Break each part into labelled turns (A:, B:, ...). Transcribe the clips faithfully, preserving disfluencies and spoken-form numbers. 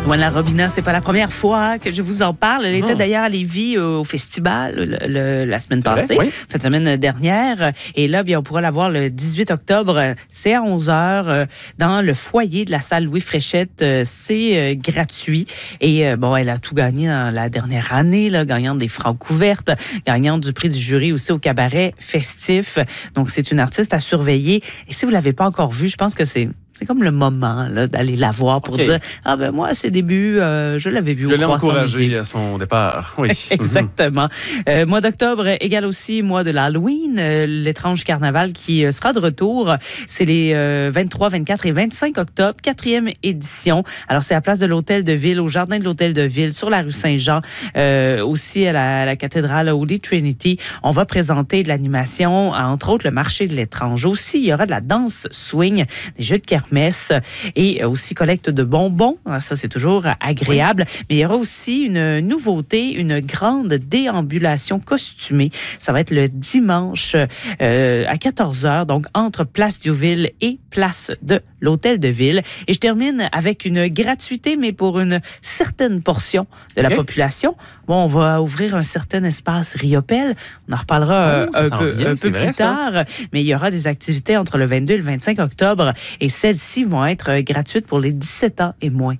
A: Luana Robina, c'est pas la première fois que je vous en parle. Elle était
B: non.
A: d'ailleurs à Lévis euh, au festival le, le, la semaine passée,
B: vrai, oui.
A: fin de semaine dernière. Et là, bien, on pourra la voir le dix-huit octobre. C'est à onze heures euh, dans le foyer de la salle Louis Fréchette. Euh, c'est euh, gratuit. Et euh, bon, elle a tout gagné dans la dernière année, là, gagnante des francs couvertes, gagnante du prix du jury aussi au cabaret festif. Donc, c'est une artiste à surveiller. Et si vous l'avez pas encore vue, je pense que c'est C'est comme le moment là, d'aller la voir pour okay. dire « Ah ben moi, à ses débuts, euh, je l'avais vue au Croissant Musique. »
B: Je l'ai encouragé à son départ, oui.
A: Exactement. Euh, mois d'octobre égale aussi mois de l'Halloween, euh, l'étrange carnaval qui euh, sera de retour. C'est les euh, vingt-trois, vingt-quatre et vingt-cinq octobre, quatrième édition. Alors, c'est à la place de l'Hôtel de Ville, au jardin de l'Hôtel de Ville, sur la rue Saint-Jean, euh, aussi à la, à la cathédrale Holy Trinity. On va présenter de l'animation, entre autres le marché de l'étrange. Aussi, il y aura de la danse swing, des jeux de cartes messe et aussi collecte de bonbons. Ça, c'est toujours agréable. Oui. Mais il y aura aussi une nouveauté, une grande déambulation costumée. Ça va être le dimanche euh, à quatorze heures, donc entre Place Diouville et Place de l'Hôtel de Ville. Et je termine avec une gratuité, mais pour une certaine portion de la okay. population. Bon, on va ouvrir un certain espace Riopelle. On en reparlera oh, un peu, bien, un peu plus vrai, tard. Ça. Mais il y aura des activités entre le vingt-deux et le vingt-cinq octobre. Et celles-ci vont être gratuites pour les dix-sept ans et moins.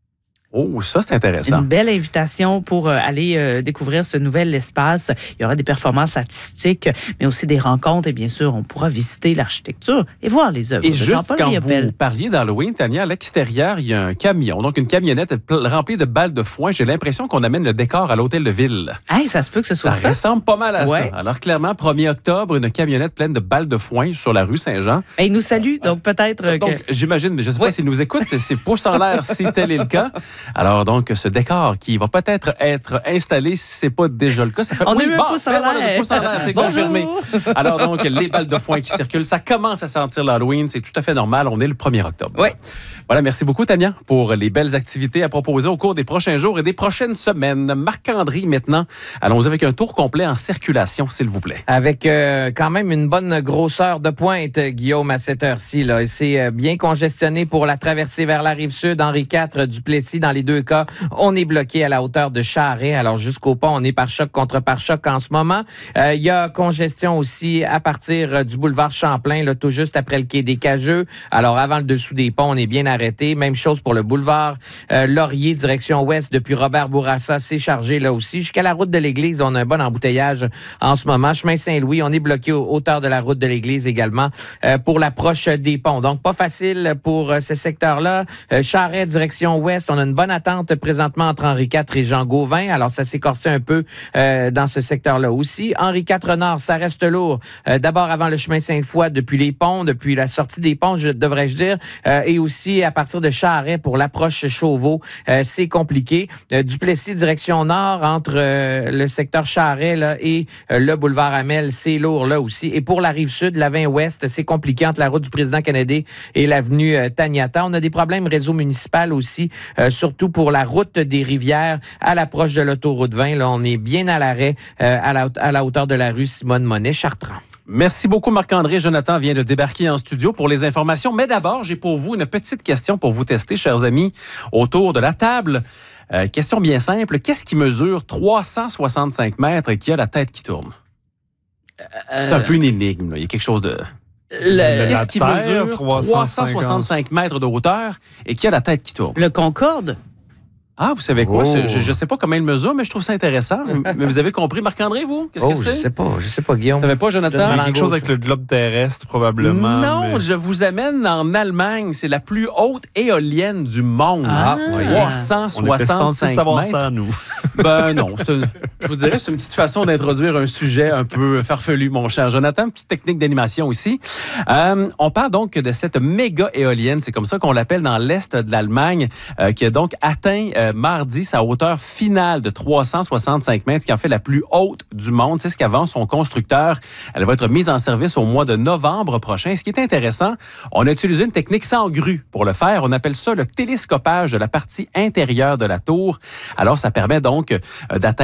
B: Oh, ça, c'est intéressant.
A: Une belle invitation pour aller euh, découvrir ce nouvel espace. Il y aura des performances artistiques, mais aussi des rencontres. Et bien sûr, on pourra visiter l'architecture et voir les œuvres
B: et
A: de
B: juste
A: Jean-Paul
B: quand
A: Riopelle.
B: Vous parliez d'Halloween, Tania, à l'extérieur, il y a un camion, donc une camionnette remplie de balles de foin. J'ai l'impression qu'on amène le décor à l'Hôtel de Ville.
A: Hey, ça se peut que ce soit ça.
B: Ça ressemble pas mal à
A: ouais.
B: ça. Alors, clairement, premier octobre, une camionnette pleine de balles de foin sur la rue Saint-Jean.
A: Et il nous salue, donc peut-être
B: donc,
A: que...
B: j'imagine, mais je ne sais
A: ouais.
B: pas s'il nous écoute, c'est pouce en l'air si tel est le cas. Alors, donc, ce décor qui va peut-être être installé si ce n'est pas déjà le cas. Ça fait
A: on
B: oui,
A: a eu
B: bon,
A: un pouce en l'air.
B: Voilà, pouce en l'air, c'est confirmé. Alors donc, les balles de foin qui circulent, ça commence à sentir l'Halloween. C'est tout à fait normal. On est le premier octobre.
A: Oui.
B: Voilà, merci beaucoup, Tania, pour les belles activités à proposer au cours des prochains jours et des prochaines semaines. Marc-André, maintenant, allons-y avec un tour complet en circulation, s'il vous plaît.
C: Avec euh, quand même une bonne grosseur de pointe, Guillaume, à cette heure-ci. Là. C'est euh, bien congestionné pour la traversée vers la Rive-Sud, Henri quatre, Duplessis. Dans les deux cas, on est bloqué à la hauteur de Charest. Alors, jusqu'au pont, on est par choc contre par choc en ce moment. Euh, il y a congestion aussi à partir euh, du boulevard Champlain, là, tout juste après le quai des Cageux. Alors, avant le dessous des ponts, on est bien arrêté. Même chose pour le boulevard euh, Laurier, direction ouest, depuis Robert Bourassa. C'est chargé là aussi. Jusqu'à la route de l'Église, on a un bon embouteillage en ce moment. Chemin Saint-Louis, on est bloqué aux hauteurs de la route de l'Église également euh, pour l'approche des ponts. Donc, pas facile pour euh, ce secteur-là. Euh, Charest, direction ouest, on a une bonne attente présentement entre Henri quatre et Jean Gauvin. Alors, ça s'est corsé un peu euh, dans ce secteur-là aussi. Henri quatre Nord, ça reste lourd. Euh, d'abord avant le chemin Sainte-Foy, depuis les ponts, depuis la sortie des ponts, je devrais-je dire, euh, et aussi à partir de Charest pour l'approche Chauveau, euh, c'est compliqué. Euh, Duplessis, direction nord, entre euh, le secteur Charest là, et euh, le boulevard Hamel, c'est lourd là aussi. Et pour la Rive-Sud, la vingt ouest, c'est compliqué entre la route du président Kennedy et l'avenue euh, Taniata. On a des problèmes réseau municipal aussi, euh, surtout pour la route des Rivières à l'approche de l'autoroute vingt. Là, on est bien à l'arrêt euh, à, la, à la hauteur de la rue Simone-Monet-Chartrand.
B: Merci beaucoup, Marc-André. Jonathan vient de débarquer en studio pour les informations. Mais d'abord, j'ai pour vous une petite question pour vous tester, chers amis, autour de la table. Euh, question bien simple. Qu'est-ce qui mesure trois cent soixante-cinq mètres et qui a la tête qui tourne? Euh, C'est un peu une énigme. Là. Il y a quelque chose de...
A: Le,
B: Qu'est-ce qui
D: terre,
B: mesure trois cent soixante-cinq mètres de hauteur et qui a la tête qui tourne?
A: Le Concorde?
B: Ah, vous savez quoi?
D: Oh.
B: Je ne sais pas comment il mesure, mais je trouve ça intéressant. Mais vous avez compris, Marc-André, vous? Qu'est-ce
C: oh,
B: que c'est?
C: Je sais pas, je sais pas, Guillaume.
B: Vous savez pas, Jonathan?
D: Quelque chose avec le globe terrestre, probablement.
B: Non,
D: mais...
B: je vous amène en Allemagne. C'est la plus haute éolienne du monde.
A: Ah,
B: trois cent soixante-cinq
D: savoir
B: mètres.
D: ça, nous.
B: Ben non, c'est une, je vous dirais, c'est une petite façon d'introduire un sujet un peu farfelu, mon cher Jonathan. Une petite technique d'animation ici. Euh, on parle donc de cette méga éolienne, c'est comme ça qu'on l'appelle dans l'est de l'Allemagne, euh, qui a donc atteint euh, mardi sa hauteur finale de trois cent soixante-cinq mètres, qui en fait la plus haute du monde. C'est ce qu'avance son constructeur. Elle va être mise en service au mois de novembre prochain. Ce qui est intéressant, on a utilisé une technique sans grue pour le faire. On appelle ça le télescopage de la partie intérieure de la tour. Alors, ça permet donc euh, d'atteindre des hauteurs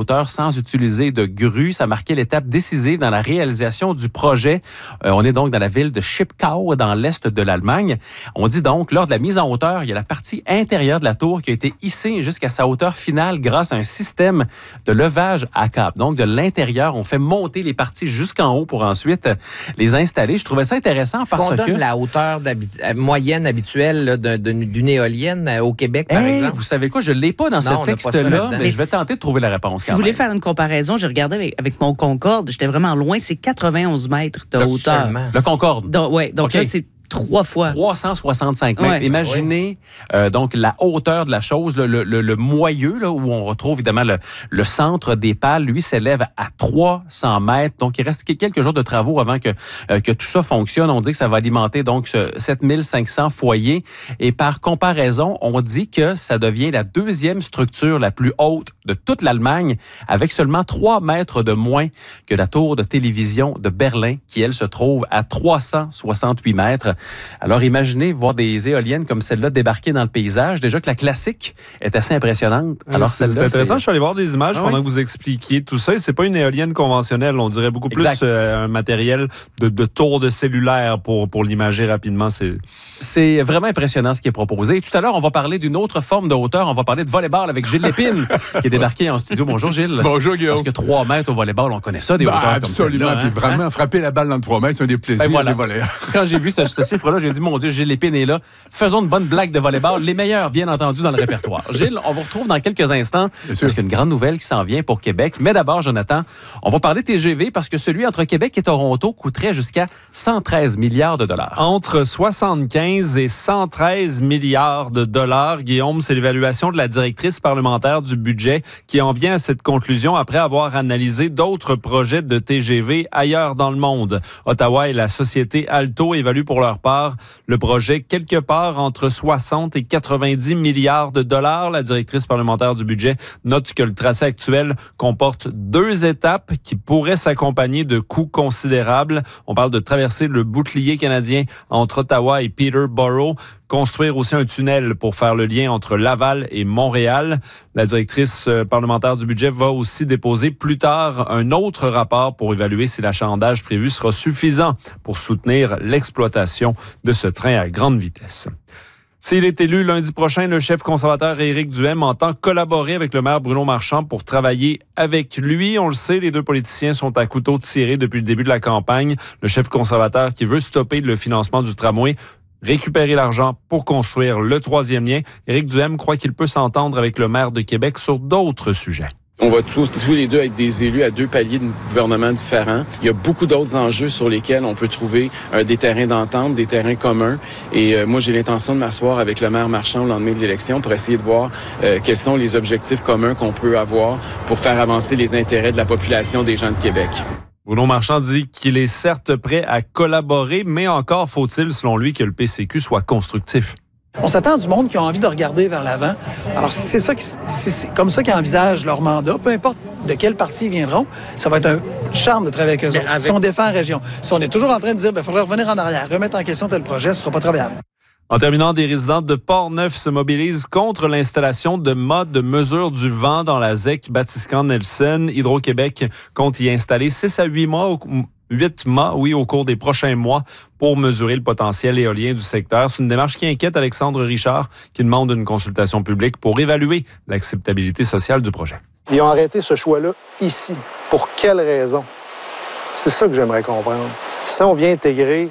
B: hauteur sans utiliser de grue. Ça marquait l'étape décisive dans la réalisation du projet. Euh, on est donc dans la ville de Chipkau, dans l'est de l'Allemagne. On dit donc, lors de la mise en hauteur, il y a la partie intérieure de la tour qui a été hissée jusqu'à sa hauteur finale grâce à un système de levage à câble. Donc, de l'intérieur, on fait monter les parties jusqu'en haut pour ensuite les installer. Je trouvais ça intéressant
C: Est-ce
B: parce
C: qu'on
B: que...
C: donne la hauteur d'habitu- moyenne habituelle là, de, de, d'une éolienne au Québec, par
B: Hey,
C: exemple?
B: vous savez quoi, je ne l'ai pas dans
C: Non,
B: ce
C: on n'a pas ça
B: texte-là,
C: là-dedans.
B: mais,
A: Mais
B: je vais
A: si-
B: tenter de trouver la réponse.
A: Si
B: quand
A: vous voulez
B: même.
A: faire une comparaison, j'ai regardé avec, avec mon Concorde, j'étais vraiment loin, c'est quatre-vingt-onze mètres de
C: Là,
A: hauteur.
C: seulement.
B: Le Concorde.
A: Donc, ouais, donc
B: OK.
A: là, c'est trois fois.
B: trois cent soixante-cinq mètres.
A: Ouais.
B: Imaginez euh, donc la hauteur de la chose, là, le, le, le moyeu, là, où on retrouve évidemment le, le centre des pales, lui, s'élève à trois cents mètres. Donc, il reste quelques jours de travaux avant que, euh, que tout ça fonctionne. On dit que ça va alimenter donc ce sept mille cinq cents foyers. Et par comparaison, on dit que ça devient la deuxième structure la plus haute de toute l'Allemagne, avec seulement trois mètres de moins que la tour de télévision de Berlin, qui, elle, se trouve à trois cent soixante-huit mètres. Alors, imaginez voir des éoliennes comme celle-là débarquer dans le paysage. Déjà que la classique est assez impressionnante. Alors,
D: c'est, c'est
B: celle-là,
D: intéressant.
B: c'est-
D: Je suis allé voir des images
B: Ah
D: pendant
B: oui?
D: que vous expliquiez tout ça. Et c'est pas une éolienne conventionnelle. On dirait beaucoup plus
B: Exact.
D: euh, un matériel de, de tour de cellulaire pour, pour l'imager rapidement. C'est...
B: C'est vraiment impressionnant ce qui est proposé. Et tout à l'heure, on va parler d'une autre forme de hauteur. On va parler de volleyball avec Gilles Lépine, qui est débarqué en studio. Bonjour, Gilles.
E: Bonjour, Guillaume.
B: Parce que trois mètres au volleyball, on connaît ça, des
E: Ben,
B: hauteurs
E: absolument.
B: comme celle-là.
E: Puis
B: hein?
E: vraiment, frapper la balle dans le trois mètres, c'est un des plaisirs
B: Ben voilà.
E: des volleyeurs.
B: Quand j'ai vu ce, ce chiffre-là, j'ai dit, mon Dieu, Gilles Lépine est là. Faisons une bonne blague de volleyball. Les meilleurs, bien entendu, dans le répertoire. Gilles, on vous retrouve dans quelques instants
E: Bien sûr.
B: parce qu'il y a une grande nouvelle qui s'en vient pour Québec. Mais d'abord, Jonathan, on va parler T G V parce que celui entre Québec et Toronto coûterait jusqu'à cent treize milliards de dollars.
D: Entre soixante-quinze et cent treize milliards de dollars. Guillaume, c'est l'évaluation de la directrice parlementaire du budget qui en vient à cette conclusion après avoir analysé d'autres projets de T G V ailleurs dans le monde. Ottawa et la société Alto évaluent pour leur part le projet quelque part entre soixante et quatre-vingt-dix milliards de dollars. La directrice parlementaire du budget note que le tracé actuel comporte deux étapes qui pourraient s'accompagner de coûts considérables. On parle de traverser le bouclier canadien entre Ottawa et Peterborough, construire aussi un tunnel pour faire le lien entre Laval et Montréal. La directrice parlementaire du budget va aussi déposer plus tard un autre rapport pour évaluer si l'achalandage prévu sera suffisant pour soutenir l'exploitation de ce train à grande vitesse. S'il est élu lundi prochain, le chef conservateur Éric Duhaime entend collaborer avec le maire Bruno Marchand pour travailler avec lui. On le sait, les deux politiciens sont à couteau tiré depuis le début de la campagne. Le chef conservateur qui veut stopper le financement du tramway, récupérer l'argent pour construire le troisième lien. Éric Duhaime croit qu'il peut s'entendre avec le maire de Québec sur d'autres sujets.
F: On va tous, tous les deux être des élus à deux paliers de gouvernement différents. Il y a beaucoup d'autres enjeux sur lesquels on peut trouver euh, des terrains d'entente, des terrains communs. Et euh, moi, j'ai l'intention de m'asseoir avec le maire Marchand au lendemain de l'élection pour essayer de voir euh, quels sont les objectifs communs qu'on peut avoir pour faire avancer les intérêts de la population des gens de Québec.
D: Bruno Marchand dit qu'il est certes prêt à collaborer, mais encore faut-il, selon lui, que le P C Q soit constructif.
G: On s'attend du monde qui a envie de regarder vers l'avant. Alors, c'est ça, qui- c'est, c'est comme ça qu'ils envisagent leur mandat. Peu importe de quel parti ils viendront, ça va être un charme de travailler avec eux autres.
A: avec-
G: Si on défend la région, si on est toujours en train de dire, il faudrait revenir en arrière, remettre en question tel projet, ce sera pas travaillable.
D: En terminant, des résidents de Port-Neuf se mobilisent contre l'installation de mâts de mesure du vent dans la Z E C Batiscan-Nelson. Hydro-Québec compte y installer six à huit mâts, huit mâts, oui, au cours des prochains mois pour mesurer le potentiel éolien du secteur. C'est une démarche qui inquiète Alexandre Richard, qui demande une consultation publique pour évaluer l'acceptabilité sociale du projet.
H: Ils ont arrêté ce choix-là ici. Pour quelle raison? C'est ça que j'aimerais comprendre. Si on vient intégrer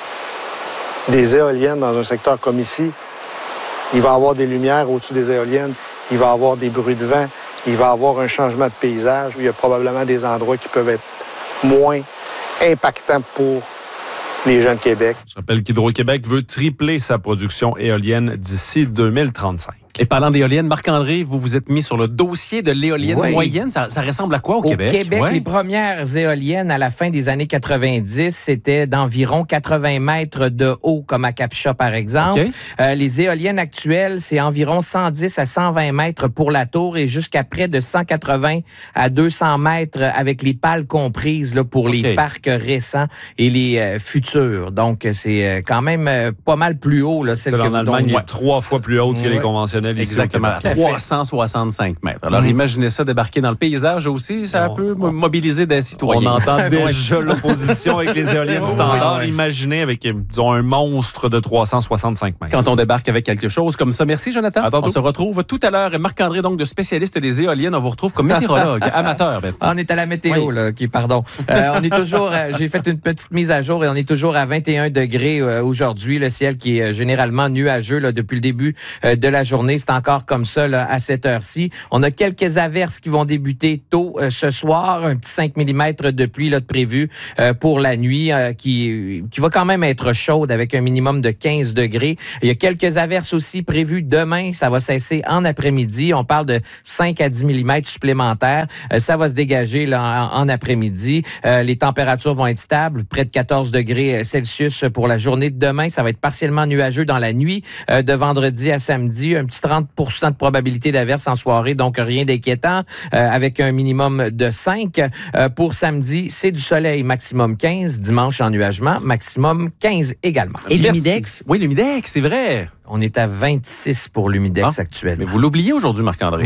H: des éoliennes dans un secteur comme ici, il va y avoir des lumières au-dessus des éoliennes, il va y avoir des bruits de vent, il va y avoir un changement de paysage. Il y a probablement des endroits qui peuvent être moins impactants pour les gens de Québec.
D: Je rappelle qu'Hydro-Québec veut tripler sa production éolienne d'ici deux mille trente-cinq.
B: Et parlant d'éoliennes, Marc-André, vous vous êtes mis sur le dossier de l'éolienne
C: Oui.
B: moyenne. Ça, ça ressemble à quoi au,
C: Au
B: Québec?
C: Québec,
B: Ouais.
C: les premières éoliennes à la fin des années quatre-vingt-dix, c'était d'environ quatre-vingts mètres de haut, comme à Capcha, par exemple.
B: OK.
C: Euh, les éoliennes actuelles, c'est environ cent dix à cent vingt mètres pour la tour et jusqu'à près de cent quatre-vingts à deux cents mètres avec les pales comprises là, pour
B: OK.
C: les parcs récents et les euh, futurs. Donc, c'est euh, quand même euh, pas mal plus haut. Là, celle
D: Celle
C: que
D: en
C: vous
D: Allemagne
C: donnez.
D: est trois fois plus haute que les
C: Ouais.
D: conventionnels. traditionnelle ici.
B: Exactement, à trois cent soixante-cinq mètres. Alors, mmh. imaginez ça débarquer dans le paysage aussi, ça on, peut on, mobiliser des citoyens.
D: On entend déjà l'opposition avec les éoliennes standards. Oui, oui. Imaginez avec, disons, un monstre de trois cent soixante-cinq mètres.
B: Quand on débarque avec quelque chose comme ça. Merci, Jonathan. On se retrouve tout à l'heure. Marc-André, donc, de spécialiste des éoliennes, on vous retrouve comme météorologue, amateur.
C: On est à la météo, oui. là, qui, pardon. Euh, on est toujours, euh, j'ai fait une petite mise à jour et on est toujours à vingt et un degrés euh, aujourd'hui. Le ciel qui est généralement nuageux là, depuis le début euh, de la journée. C'est encore comme ça là, à cette heure-ci. On a quelques averses qui vont débuter tôt euh, ce soir. Un petit cinq millimètres de pluie là, de prévu euh, pour la nuit euh, qui, qui va quand même être chaude avec un minimum de quinze degrés. Il y a quelques averses aussi prévues demain. Ça va cesser en après-midi. On parle de cinq à dix millimètres supplémentaires. Euh, ça va se dégager là, en, en après-midi. Euh, les températures vont être stables, près de quatorze degrés Celsius pour la journée de demain. Ça va être partiellement nuageux dans la nuit euh, de vendredi à samedi. Un petit trente pour cent de probabilité d'averse en soirée, donc rien d'inquiétant, euh, avec un minimum de cinq. Euh, pour samedi, c'est du soleil, maximum quinze. Dimanche, ennuagement, maximum quinze également.
A: Et l'humidex?
B: Oui, l'humidex, c'est vrai.
C: On est à vingt-six pour l'humidex ah, actuellement.
B: Mais vous l'oubliez aujourd'hui, Marc-André.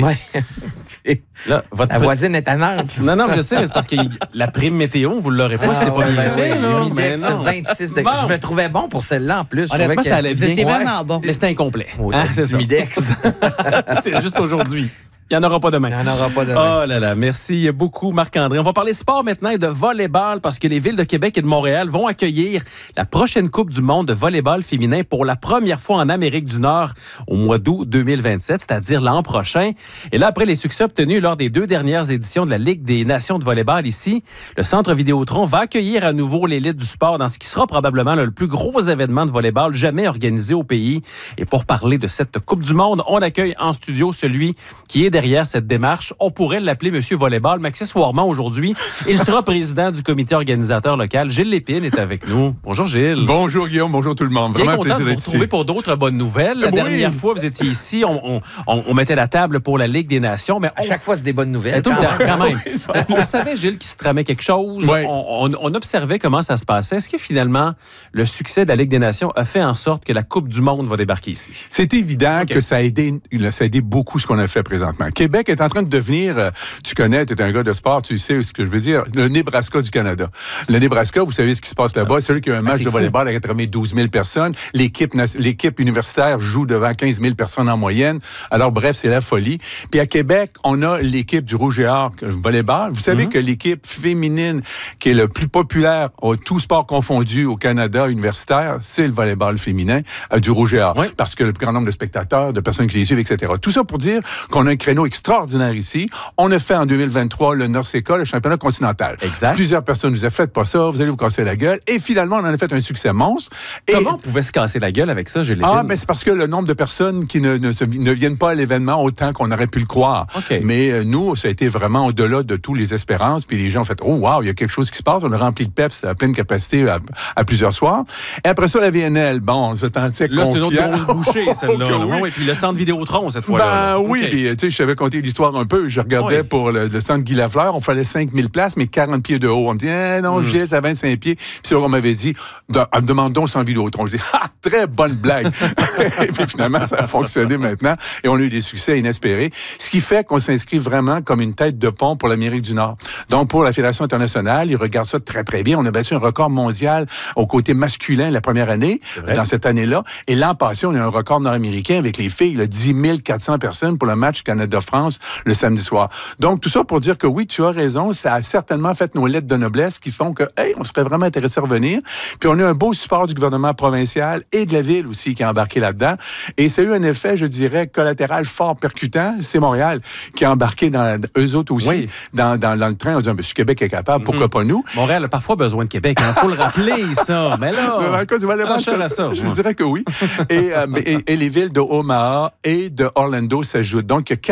C: Oui.
B: Là, votre...
C: La voisine est à Nantes.
B: Non, non, je sais, mais c'est parce que la prime météo, vous ne l'aurez pas. Ah, c'est
C: ouais,
B: pas bien
C: fait. L'humidex, vingt-six degrés. Bon. Je me trouvais bon pour celle-là en plus.
B: Honnêtement,
C: que...
B: ça allait bien.
A: C'était vraiment bon.
B: Mais c'était incomplet.
C: Oh, hein, c'est l'humidex.
B: C'est juste aujourd'hui. Il n'y en aura pas demain.
C: Il n'y en aura pas demain.
B: Oh là là, merci beaucoup Marc-André. On va parler sport maintenant et de volleyball parce que les villes de Québec et de Montréal vont accueillir la prochaine Coupe du monde de volleyball féminin pour la première fois en Amérique du Nord au mois d'août deux mille vingt-sept, c'est-à-dire l'an prochain. Et là, après les succès obtenus lors des deux dernières éditions de la Ligue des nations de volleyball ici, le Centre Vidéotron va accueillir à nouveau l'élite du sport dans ce qui sera probablement le plus gros événement de volleyball jamais organisé au pays. Et pour parler de cette Coupe du monde, on accueille en studio celui qui est derrière cette démarche. On pourrait l'appeler Monsieur Volleyball, mais accessoirement aujourd'hui, il sera président du comité organisateur local. Gilles Lépine est avec nous. Bonjour Gilles.
E: Bonjour Guillaume, bonjour tout le monde.
B: Bien
E: Vraiment un
B: content
E: plaisir
B: de vous
E: d'être
B: retrouver
E: ici.
B: pour d'autres bonnes nouvelles. La
E: oui.
B: dernière fois, vous étiez ici, on, on, on mettait la table pour la Ligue des Nations. Mais
C: à chaque
B: s...
C: fois, c'est des bonnes nouvelles.
B: Tout le temps, quand même. On savait, Gilles, qu'il se tramait quelque chose.
E: Oui.
B: On, on, on observait comment ça se passait. Est-ce que finalement, le succès de la Ligue des Nations a fait en sorte que la Coupe du monde va débarquer ici?
E: C'est évident okay. que ça a, aidé, ça a aidé beaucoup ce qu'on a fait présentement. Québec est en train de devenir, euh, tu connais, tu es un gars de sport, tu sais ce que je veux dire, le Nebraska du Canada. Le Nebraska, vous savez ce qui se passe là-bas, c'est celui qui a un match ah, de volleyball à quatre-vingt-douze mille personnes. L'équipe, l'équipe universitaire joue devant quinze mille personnes en moyenne. Alors bref, c'est la folie. Puis à Québec, on a l'équipe du Rouge et Or volleyball. Vous savez mm-hmm. que l'équipe féminine qui est le plus populaire, tous sports confondus au Canada universitaire, c'est le volleyball féminin euh, du Rouge et Or. Oui. Parce que le plus grand nombre de spectateurs, de personnes qui les suivent, et cetera. Tout ça pour dire qu'on a un créneau extraordinaire ici. On a fait en deux mille vingt-trois le NORCECA, le championnat continental.
B: Exact.
E: Plusieurs personnes nous ont fait pas ça, vous allez vous casser la gueule. Et finalement, on en a fait un succès monstre. Et
B: comment on pouvait se casser la gueule avec ça, je l'ai
E: Ah, mais ben c'est parce que le nombre de personnes qui ne, ne, ne viennent pas à l'événement autant qu'on aurait pu le croire.
B: Okay.
E: Mais euh, nous, ça a été vraiment au-delà de toutes les espérances. Puis les gens ont fait, oh wow, il y a quelque chose qui se passe. On a rempli le PEPS à pleine capacité à, à plusieurs soirs. Et après ça, la V N L, bon, on se tentait
B: là, c'est une autre
E: confiant.
B: grosse bouchée, celle-là.
E: Oh, oui.
B: Oui, puis le centre Vidéotron, cette fois-là.
E: Ben oui,
B: okay.
E: puis tu sais, je t'avais conté l'histoire un peu. Je regardais oui. pour le, le centre Guy Lafleur, on fallait cinq mille places, mais quarante pieds de haut. On me dit, eh, non, mm. Gilles, c'est à vingt-cinq pieds. Puis c'est là qu'on m'avait dit, me demande donc sans Vidéotron. Je dis, ah, très bonne blague. Et puis finalement, ça a fonctionné maintenant et on a eu des succès inespérés. Ce qui fait qu'on s'inscrit vraiment comme une tête de pont pour l'Amérique du Nord. Donc, pour la Fédération internationale, ils regardent ça très, très bien. On a battu un record mondial au côté masculin la première année, dans cette année-là. Et l'an passé, on a un record nord-américain avec les filles, là, dix mille quatre cents personnes pour le match Canada-France le samedi soir. Donc, tout ça pour dire que oui, tu as raison, ça a certainement fait nos lettres de noblesse qui font que, hey, on serait vraiment intéressé à revenir. Puis on a un beau support du gouvernement provincial et de la ville aussi qui a embarqué là-dedans. Et ça a eu un effet, je dirais, collatéral fort percutant. C'est Montréal qui a embarqué dans eux autres aussi oui. dans, dans, dans le train en disant, si Québec est capable, pourquoi mm-hmm. pas nous?
B: Montréal a parfois besoin de Québec. Il hein, faut le rappeler, ça. Mais là,
E: dans le cas du volleyball, ça, ça, je ouais. dirais que oui. et, euh, et, et les villes de Omaha et de Orlando s'ajoutent. Donc, il y a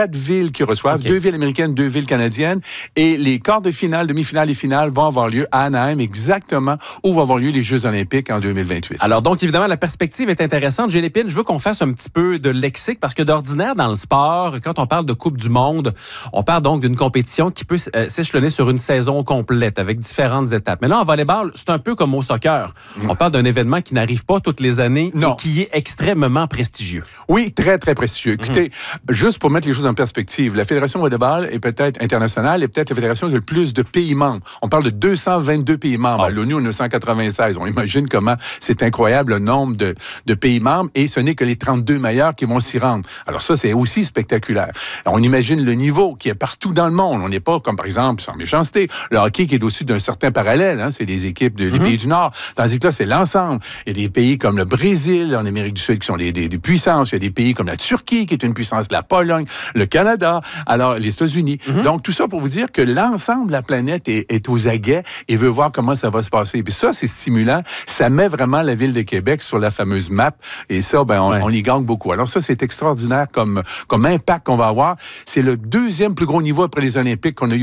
E: quatre villes qui reçoivent,
B: Okay.
E: deux villes américaines, deux villes canadiennes. Et les quarts de finale, demi-finale et finale vont avoir lieu à Anaheim, exactement où vont avoir lieu les Jeux olympiques en deux mille vingt-huit.
B: Alors donc, évidemment, la perspective est intéressante. Gilles Lépine, je veux qu'on fasse un petit peu de lexique parce que d'ordinaire, dans le sport, quand on parle de Coupe du monde, on parle donc d'une compétition qui peut euh, s'échelonner sur une saison complète avec différentes étapes. Mais là, en volleyball, c'est un peu comme au soccer. Mmh. On parle d'un événement qui n'arrive pas toutes les années non. et qui est extrêmement prestigieux.
E: Oui, très, très prestigieux. Écoutez, mmh. juste pour mettre les choses en perspective, la Fédération de volleyball est peut-être internationale et peut-être la fédération qui a le plus de pays membres. On parle de deux cent vingt-deux pays membres. Oh. À l'ONU, on a cent quatre-vingt-seize. On imagine comment c'est incroyable le nombre de, de pays membres et ce n'est que les trente-deux meilleurs qui vont s'y rendre. Alors ça, c'est aussi spectaculaire. On imagine le niveau qui est partout dans le monde. On n'est pas comme, par exemple, sans méchanceté, le hockey qui est au-dessus d'un certain parallèle. Hein, c'est les équipes des de, mm-hmm. pays du Nord. Tandis que là, c'est l'ensemble. Il y a des pays comme le Brésil, en Amérique du Sud, qui sont des, des, des puissances. Il y a des pays comme la Turquie, qui est une puissance, la Pologne, le Canada, alors les États-Unis. Mm-hmm. Donc, tout ça pour vous dire que l'ensemble de la planète est, est aux aguets et veut voir comment ça va se passer. Puis ça, c'est stimulant. Ça met vraiment la ville de Québec sur la fameuse map. Et ça, ben, on, ouais. on y gagne beaucoup. Alors ça, c'est extraordinaire comme, comme impact qu'on va avoir. C'est le deuxième plus gros niveau après les Olympiques qu'on a eu